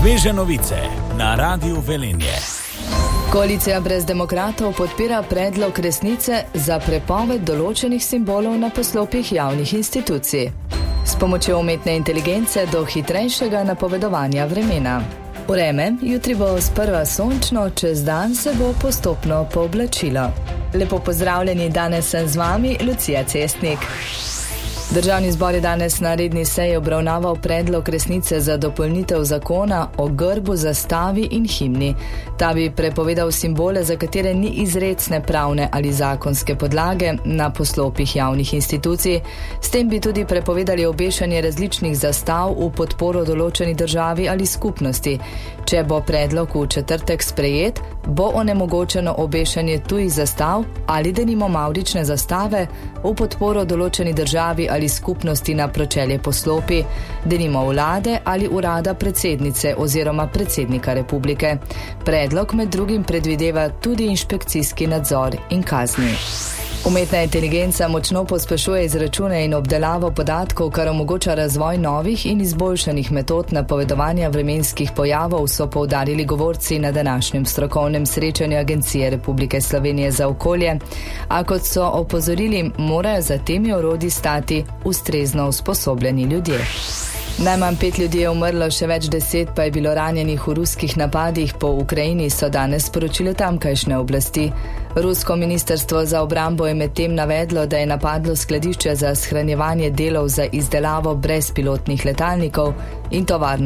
Sveže novice na Radiu Velenje. Koalicija brez demokratov podpira predlog resnice za prepoved določenih simbolov na poslopjih javnih institucij. S pomočjo umetne inteligence do hitrejšega napovedovanja vremena. Vreme, jutri bo sprva sončno, čez dan se bo postopno pooblačilo. Lepo pozdravljeni, danes sem z vami, Lucija Cestnik. Državni zbor je danes na redni seji obravnaval predlog resnice za dopolnitev zakona o grbu, zastavi in himni. Ta bi prepovedal simbole, za katere ni izrecne pravne ali zakonske podlage na poslopjih javnih institucij. S tem bi tudi prepovedali obešanje različnih zastav v podporo določeni državi ali skupnosti. Če bo predlog v četrtek sprejet, bo onemogočeno obešanje tujih zastav ali denimo mavrične zastave v podporo določeni državi ali skupnosti na pročelje poslopij, denimo vlade ali urada predsednice oziroma predsednika republike. Predlog med drugim predvideva tudi inšpekcijski nadzor in kazni. Umetna inteligenca močno pospešuje izračune in obdelavo podatkov, kar omogoča razvoj novih in izboljšanih metod napovedovanja vremenskih pojavov, so poudarili govorci na današnjem strokovnem srečanju Agencije Republike Slovenije za okolje, a kot so opozorili, morajo za temi orodji stati ustrezno usposobljeni ljudje. Najmanj 5 ljudi je umrlo, še več 10 pa je bilo ranjenih v ruskih napadih po Ukrajini, so danes sporočile tamkajšnje oblasti. Rusko ministrstvo za obrambo je medtem navedlo, da je napadlo skladišče za shranjevanje delov za izdelavo brezpilotnih letalnikov in tovarno